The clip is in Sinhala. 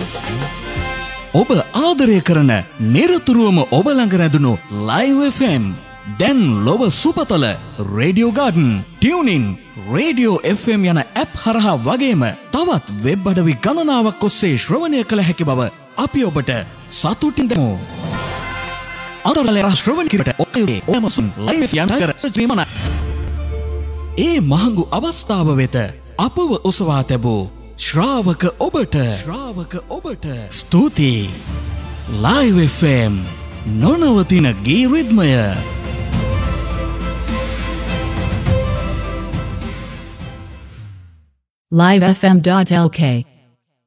ඔබ ආදරය කරන නිරතුරුවම ඔබ ළඟ රැඳුණු Live FM දැන් ලොව සුපතල Radio Garden, TuneIn, Radio FM යන ඇප් හරහා වගේම තවත් වෙබ් අඩවි ගණනාවක් ඔස්සේ ශ්‍රවණය කළ හැකි බව අපි ඔබට සතුටින් දෙමු. අන්තර්ජාලය ශ්‍රවණය කිරීමට ඔකේ Amazon Live යන කර සජීවන ඒ මහඟු අවස්ථාව වෙත අපව ඔසවා තැබූ ශ්‍රාවක ඔබට ස්තුතියි. Live FM නොනවතින ගී රිද්මය. livefm.lk